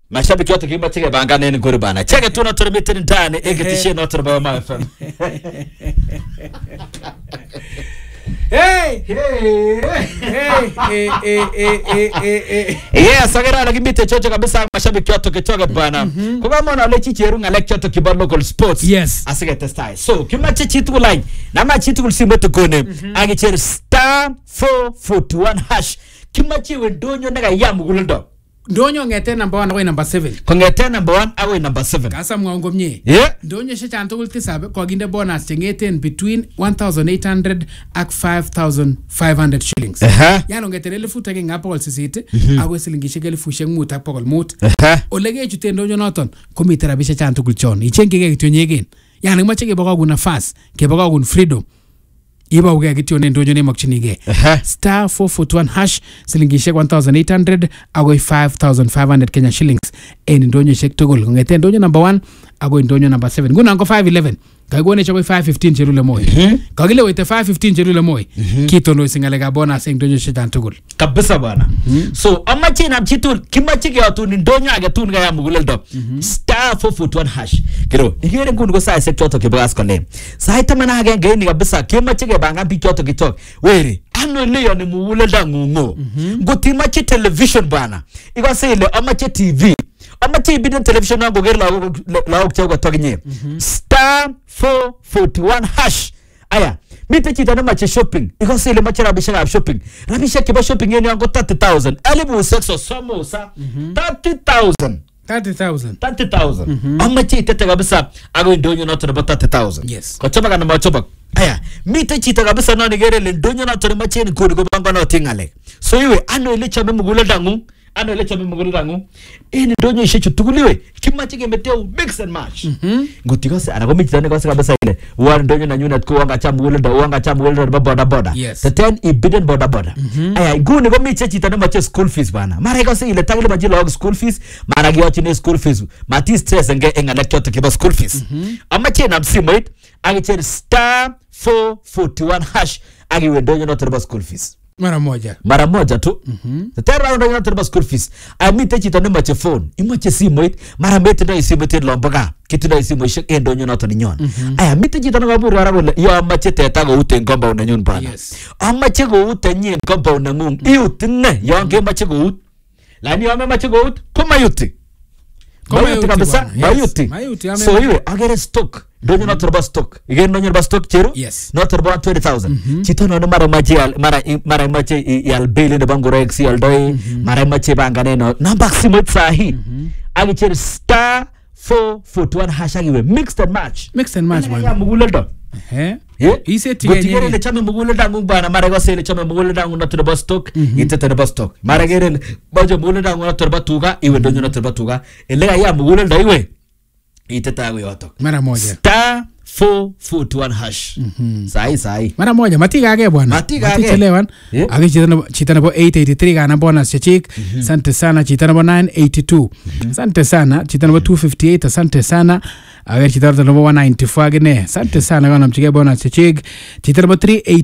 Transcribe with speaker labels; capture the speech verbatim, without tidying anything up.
Speaker 1: Mashabiki wote kimba chike bangane ni gori bana. Cheke tu noto remite ndani egetishe noto ba ma F M. Hey, hey, hey, hey, hey, hey, hey, hey. Yeah, sagera na kimite chocho kabisa mashabiki wote kitoka bana. Kwa kama una lechi cheru ngale chocho kiba local sports.
Speaker 2: Yes.
Speaker 1: Asige testai. So, kima chechi tu line. Na ma chitu kulsimbe tukone. Agi cheru star four forty-one hash. Kima chewe donyo naga yamu guldo.
Speaker 2: Ndonyo ngete number one away number seven.
Speaker 1: Kongete number one away number seven.
Speaker 2: Kasa mwango mnye.
Speaker 1: Yeah.
Speaker 2: Ndonyo she chanto kulti sabe kwa ginde bonus chengeten between one thousand eight hundred ak five thousand five hundred shillings.
Speaker 1: Uh-huh.
Speaker 2: Yano ngete nele futa ke ngapa kol sisite. Mm-hmm. Awe silingishe ke lifu sheng muta pa kol mut. Uh-huh. Olege chute ndonyo noton. Komite rabisha chanto kulchon. Ichengi ke kitu nyegen. Yano ngmache ke baka guna fast. Ke baka gun freedom. Iba uge kitu ndonyo ne makchinige. Uh-huh. Star four forty-one hash silingishe one thousand eight hundred ago five thousand five hundred Kenya shillings. En ndonyo shek togol. Ngete ndonyo number one ago ndonyo number seven. Guna ngo five eleven. Kagone chako five fifteen cherule moy. Mm-hmm. Kagile wete five fifteen cherule moy. Mm-hmm. Kito no singale ka bonus ndonyo shetan togol.
Speaker 1: Kabisa bwana. Mm-hmm. So amachi na mchitu kimachike watu ni ndonyo age tu nga ya muguleldo. Mm-hmm. Star four forty-one hash. Kiro, igere ngundu go sai sector to kibagas kone. Sai tamana age ngeni kabisa kimachike banga bichoto kitok. Were, ano leo ni mugulelda ngungo. Mm-hmm. Gotimachi television bwana. Iko sile amachi T V. Amachi bidon television na gogere la la okchago toginye. Star four forty-one hash. Aya, mite chita na machi shopping. Iko sile machi rabisha na shopping. Rabisha kiba shopping yeni yango thirty thousand. Alibu sexo samosa thirty thousand.
Speaker 2: thirty thousand.
Speaker 1: thirty thousand. Mm-hmm. Amachi tete kabisa ago ndonyo na tona thirty thousand.
Speaker 2: Yes.
Speaker 1: Kwa choba kana machoba. Aya, mite chita kabisa na nigere le ndonyo na tona machi ni kodi go banga na tingale. So iwe ano ile chame mugula dangu. Ano ile chame mugula dangu. Eni ndonyo ishechu tuguliwe. Kimachi gemeteo mix and match. Mhm. Ngutikose anagomi chitane kwa kabisa ile. Wa ndonyo na nyuna tko wanga cha mugula da wanga cha mugula da boda boda.
Speaker 2: Yes.
Speaker 1: The ten i bidden boda boda. Mm-hmm. Aya, iguni gomi chitane machi school fees bana. Mara ikose ile tagile maji log school fees, mara giwachi ne school fees. Mati stress nge enga lecture to kiba school fees. Mm-hmm. Amachi na msimu it, agicheri star four forty-one hash agi ndonyo na turba school fees.
Speaker 2: Mara moja.
Speaker 1: Mara moja tu. Mhm. The third round na turba school fees. Amite chitane machi phone. Imachi simu it, mara mete na isimu te lombaga. Kitu na isimu shek endonyo na toni nyon. Aya mite chitane ngaburu arago yo amachi teta go ute ngomba unanyon bana.
Speaker 2: Yes.
Speaker 1: Amachi go ute nyi ngomba unangung. Iutne yo nge machi go ut. Lani yo machi go ut kuma yuti. Mayuti kabisa, mayuti. Mayuti. So iwe, agere stock. Donyo na turba stock. Ige donyo na stock cheru?
Speaker 2: Yes.
Speaker 1: Na turba twenty thousand. Mm-hmm. Chito na mara machi al, mara, mara machi yal baili na bangu rex yal doi. Mm-hmm. Mara machi bangane no. Nambak simut sahi. Mm-hmm. Agi cheru star four forty-one hash agiwe. Mixed and match.
Speaker 2: Mixed and match man.
Speaker 1: Ya muguleldo.
Speaker 2: Eh?
Speaker 1: Yeah.
Speaker 2: Ise tiga nyeri.
Speaker 1: Gotigere le chame mugulelda ngu bana. Mara gose le chame mugulelda ngu na turba stock. Ite turba stock. Mara gere le bajo mugulelda ngu na turba tuga. Iwe donyo na turba tuga. Elega ya mugulelda iwe. Ite tawe yoto.
Speaker 2: Mara moja.
Speaker 1: Star four forty-one hash. Mm-hmm. Sai sai.
Speaker 2: Mara moja matiga age bwana.
Speaker 1: Matiga age.
Speaker 2: Matichelewan. Yeah. Age chitana chitana bo eight eighty-three kana bonus chachik. Mm-hmm. Sante sana chitana bo nine eighty-two. Mm-hmm. Sante sana chitana bo two fifty-eight. Sante sana. Age chitana bo one ninety-four gene. Sante sana kana mchike bonus chachik. Chitana bo three eighty.